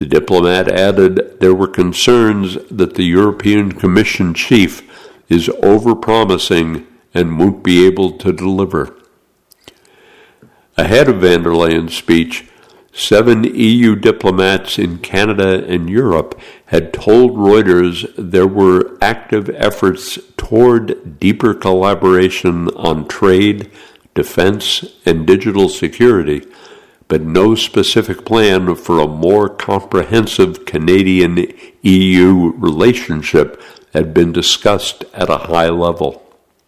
The diplomat added there were concerns that the European Commission chief is overpromising and won't be able to deliver. Ahead of van der Leyen's speech, 7 EU diplomats in Canada and Europe had told Reuters there were active efforts toward deeper collaboration on trade, defense, and digital security, but no specific plan for a more comprehensive Canadian-EU relationship had been discussed at a high level.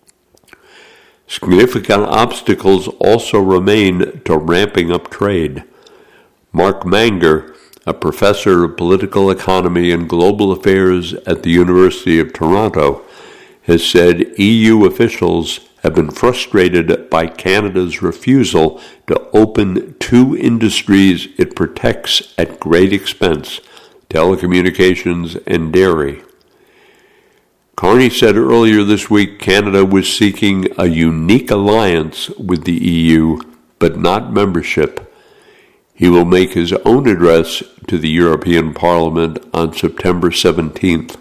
Significant obstacles also remain to ramping up trade. Mark Manger, a professor of political economy and global affairs at the University of Toronto, has said EU officials have been frustrated by Canada's refusal to open 2 industries it protects at great expense, telecommunications and dairy. Carney said earlier this week Canada was seeking a unique alliance with the EU, but not membership. He will make his own address to the European Parliament on September 17th.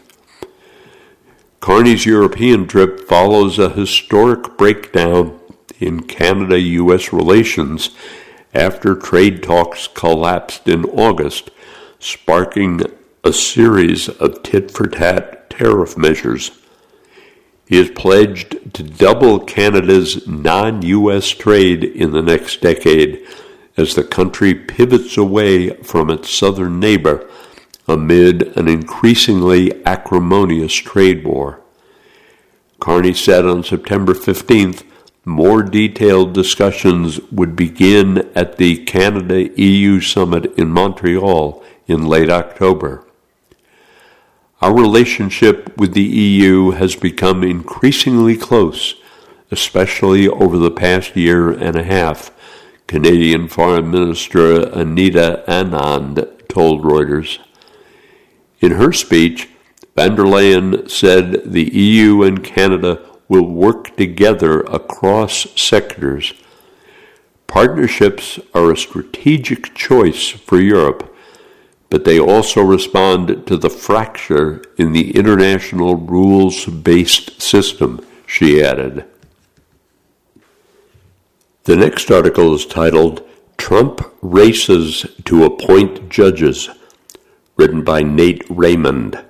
Carney's European trip follows a historic breakdown in Canada-U.S. relations after trade talks collapsed in August, sparking a series of tit-for-tat tariff measures. He has pledged to double Canada's non-U.S. trade in the next decade as the country pivots away from its southern neighbor amid an increasingly acrimonious trade war. Carney said on September 15th more detailed discussions would begin at the Canada-EU summit in Montreal in late October. Our relationship with the EU has become increasingly close, especially over the past year and a half, Canadian Foreign Minister Anita Anand told Reuters. In her speech, van der Leyen said the EU and Canada will work together across sectors. Partnerships are a strategic choice for Europe, but they also respond to the fracture in the international rules-based system, she added. The next article is titled, Trump Races to Appoint Judges, written by Nate Raymond.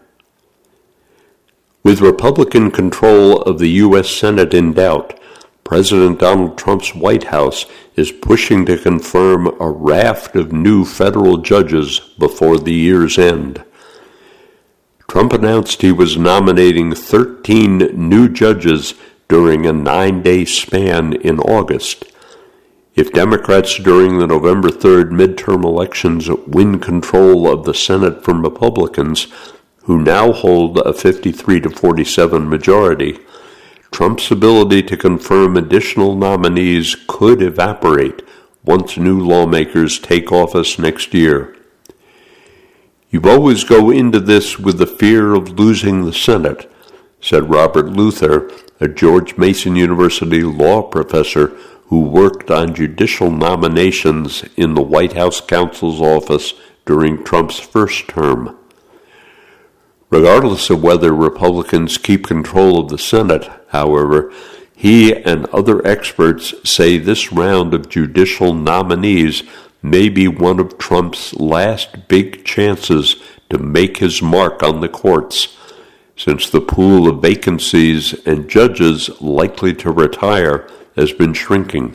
With Republican control of the U.S. Senate in doubt, President Donald Trump's White House is pushing to confirm a raft of new federal judges before the year's end. Trump announced he was nominating 13 new judges during a 9-day span in August. If Democrats during the November 3rd midterm elections win control of the Senate from Republicans, who now hold a 53-47 majority, Trump's ability to confirm additional nominees could evaporate once new lawmakers take office next year. You always go into this with the fear of losing the Senate, said Robert Luther, a George Mason University law professor who worked on judicial nominations in the White House counsel's office during Trump's first term. Regardless of whether Republicans keep control of the Senate, however, he and other experts say this round of judicial nominees may be one of Trump's last big chances to make his mark on the courts, since the pool of vacancies and judges likely to retire has been shrinking.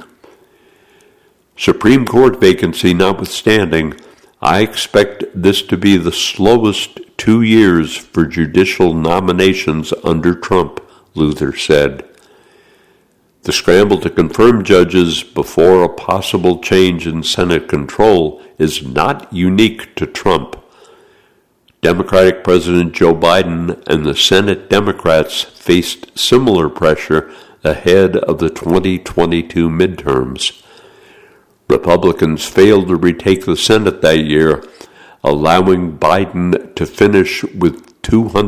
Supreme Court vacancy notwithstanding, I expect this to be the slowest 2 years for judicial nominations under Trump, Luther said. The scramble to confirm judges before a possible change in Senate control is not unique to Trump. Democratic President Joe Biden and the Senate Democrats faced similar pressure ahead of the 2022 midterms. Republicans failed to retake the Senate that year, allowing Biden to finish with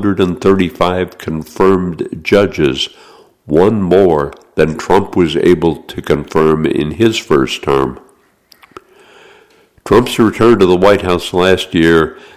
235 confirmed judges, one more than Trump was able to confirm in his first term. Trump's return to the White House last year